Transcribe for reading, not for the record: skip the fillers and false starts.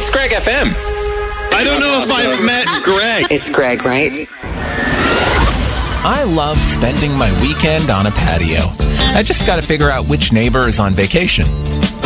It's Greg FM. I don't know if I've met Greg. It's Greg, right? I love spending my weekend on a patio. I just got to figure out which neighbor is on vacation.